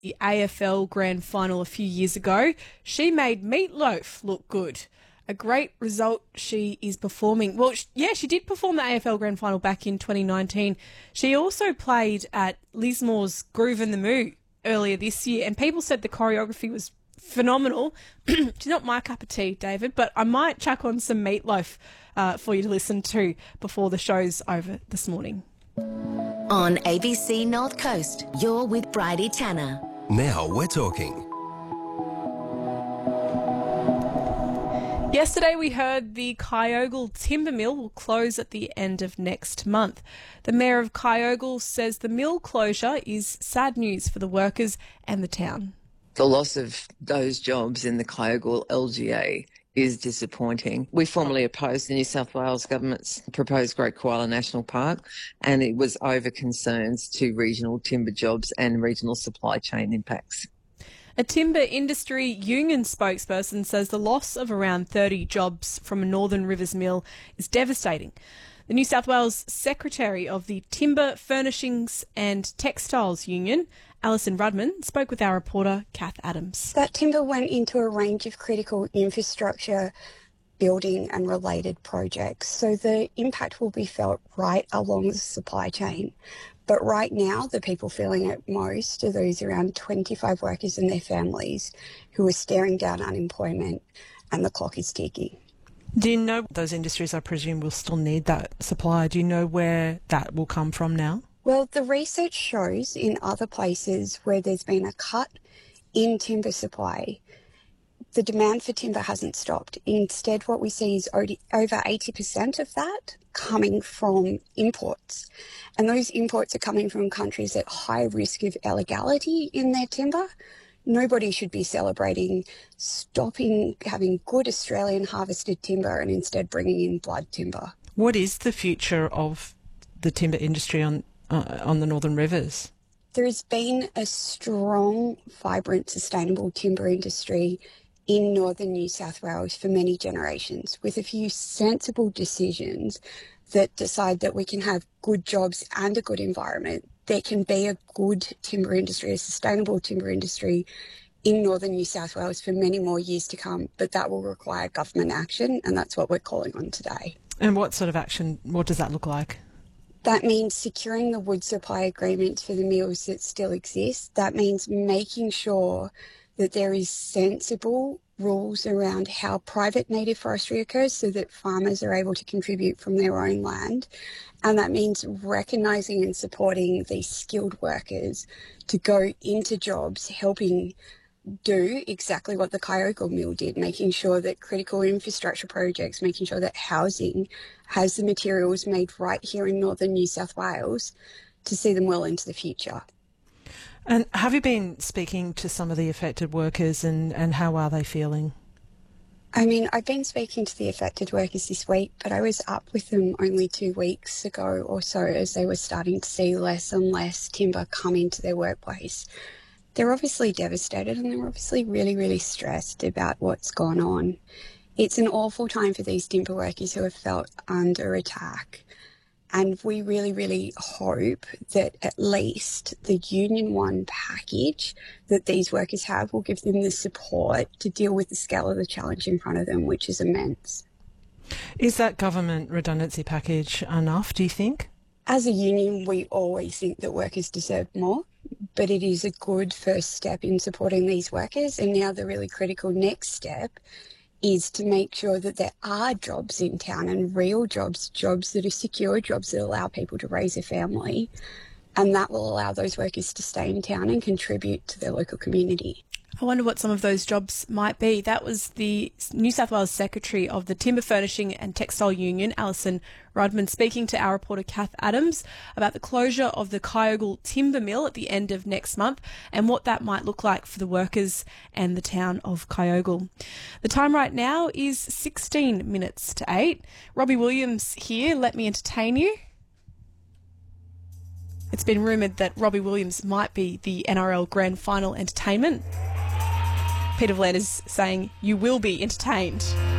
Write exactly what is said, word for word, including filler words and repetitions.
the A F L Grand Final a few years ago. She made Meatloaf look good. A great result she is performing. Well, yeah, she did perform the A F L Grand Final back in twenty nineteen. She also played at Lismore's Groove in the Moo earlier this year, and people said the choreography was phenomenal. She's not my cup of tea, David, but I might chuck on some Meatloaf uh, for you to listen to before the show's over this morning. On A B C North Coast, you're with Bridie Tanner. Now we're talking. Yesterday we heard the Kyogle timber mill will close at the end of next month. The Mayor of Kyogle says the mill closure is sad news for the workers and the town. The loss of those jobs in the Kyogle L G A is disappointing. We formally opposed the New South Wales government's proposed Great Koala National Park, and it was over concerns to regional timber jobs and regional supply chain impacts. A timber industry union spokesperson says the loss of around thirty jobs from a Northern Rivers mill is devastating. The New South Wales Secretary of the Timber Furnishings and Textiles Union, Alison Rudman, spoke with our reporter, Kath Adams. That timber went into a range of critical infrastructure, building and related projects, so the impact will be felt right along the supply chain. But right now, the people feeling it most are those around twenty-five workers and their families who are staring down unemployment, and the clock is ticking. Do you know those industries, I presume, will still need that supply? Do you know where that will come from now? Well, the research shows in other places where there's been a cut in timber supply, the demand for timber hasn't stopped. Instead, what we see is over eighty percent of that coming from imports. And those imports are coming from countries at high risk of illegality in their timber. Nobody should be celebrating stopping having good Australian harvested timber and instead bringing in blood timber. What is the future of the timber industry on uh, on the Northern Rivers? There has been a strong, vibrant, sustainable timber industry in northern New South Wales for many generations, with a few sensible decisions that decide that we can have good jobs and a good environment. There can be a good timber industry, a sustainable timber industry in northern New South Wales for many more years to come, but that will require government action, and that's what we're calling on today. And what sort of action, what does that look like? That means securing the wood supply agreements for the mills that still exist. That means making sure that there is sensible rules around how private native forestry occurs so that farmers are able to contribute from their own land. And that means recognising and supporting these skilled workers to go into jobs, helping do exactly what the Kyogle mill did, making sure that critical infrastructure projects, making sure that housing has the materials made right here in northern New South Wales to see them well into the future. And have you been speaking to some of the affected workers, and, and how are they feeling? I mean, I've been speaking to the affected workers this week, but I was up with them only two weeks ago or so as they were starting to see less and less timber come into their workplace. They're obviously devastated, and they're obviously really, really stressed about what's gone on. It's an awful time for these timber workers who have felt under attack. And we really, really hope that at least the Union One package that these workers have will give them the support to deal with the scale of the challenge in front of them, which is immense. Is that government redundancy package enough, do you think? As a union, we always think that workers deserve more, but it is a good first step in supporting these workers. And now the really critical next step is to make sure that there are jobs in town, and real jobs, jobs that are secure, jobs that allow people to raise a family, and that will allow those workers to stay in town and contribute to their local community. I wonder what some of those jobs might be. That was the New South Wales Secretary of the Timber Furnishing and Textile Union, Alison Rudman, speaking to our reporter Kath Adams about the closure of the Kyogle timber mill at the end of next month and what that might look like for the workers and the town of Kyogle. The time right now is sixteen minutes to eight. Robbie Williams here. Let me entertain you. It's been rumoured that Robbie Williams might be the N R L Grand Final entertainment. Peter Vlanders saying you will be entertained.